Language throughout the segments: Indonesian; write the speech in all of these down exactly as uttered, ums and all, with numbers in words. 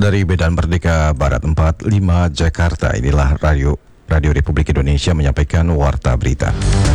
Dari Medan Merdeka Barat empat puluh lima Jakarta, inilah Radio Radio Republik Indonesia menyampaikan warta berita.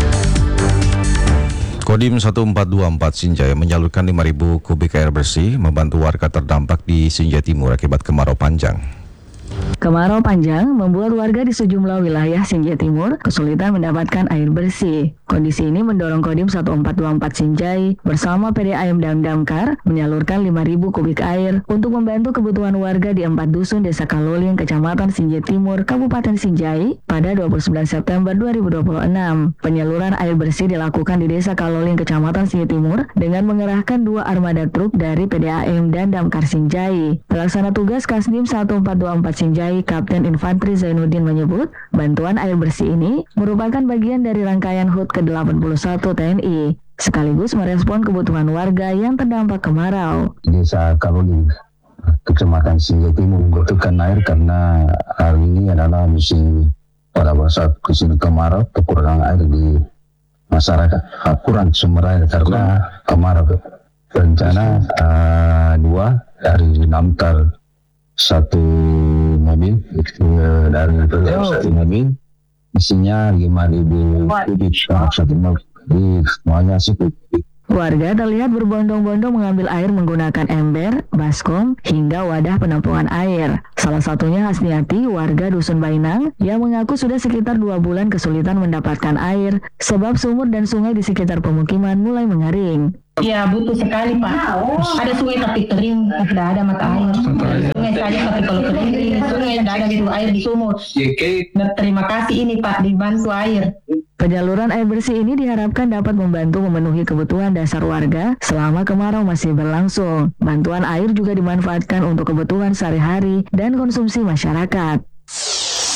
Kodim satu empat dua empat Sinjai menyalurkan lima ribu kubik air bersih membantu warga terdampak di Sinjai Timur akibat kemarau panjang. Kemarau panjang membuat warga di sejumlah wilayah Sinjai Timur kesulitan mendapatkan air bersih. Kondisi ini mendorong Kodim satu empat dua empat Sinjai bersama P D A M dan Damkar menyalurkan lima ribu kubik air untuk membantu kebutuhan warga di empat dusun Desa Kaloling, Kecamatan Sinjai Timur, Kabupaten Sinjai pada dua puluh sembilan September dua ribu dua puluh enam. Penyaluran air bersih dilakukan di Desa Kaloling, Kecamatan Sinjai Timur dengan mengerahkan dua armada truk dari P D A M dan Damkar Sinjai. Pelaksana tugas Kasdim satu empat dua empat Sinjai, Kapten Infantri Zainuddin menyebut, bantuan air bersih ini merupakan bagian dari rangkaian H U T ke delapan puluh satu T N I, sekaligus merespon kebutuhan warga yang terdampak kemarau. Desa Kaloling, Kecamatan Sinjai Timur membutuhkan air karena hari ini adalah musim pada saat musim kemarau, kekurangan air di masyarakat, kurang sumber air karena kemarau. Rencana uh, dua dari Damkar satu mobil uh, dari satu mobil isinya lima ribu kubik satu mobil, jadi semuanya sih. Warga terlihat berbondong-bondong mengambil air menggunakan ember, baskom, hingga wadah penampungan air. Salah satunya Hasniati, warga Dusun Bainang, yang mengaku sudah sekitar dua bulan kesulitan mendapatkan air, sebab sumur dan sungai di sekitar pemukiman mulai mengering. Ya butuh sekali Pak. Ada sungai tapi kering, tidak ada mata air. Sungai saja tapi kalau kering, sungai tidak ada gitu air di sumur. Terima kasih ini Pak dibantu air. Penyaluran air bersih ini diharapkan dapat membantu memenuhi kebutuhan dasar warga selama kemarau masih berlangsung. Bantuan air juga dimanfaatkan untuk kebutuhan sehari-hari dan konsumsi masyarakat.